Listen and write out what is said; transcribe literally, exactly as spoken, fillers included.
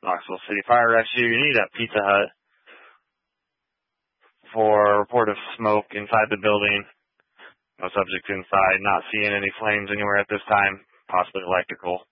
Knoxville City Fire Rescue. You need a Pizza Hut for a report of smoke inside the building. No subjects inside. Not seeing any flames anywhere at this time. Possibly electrical.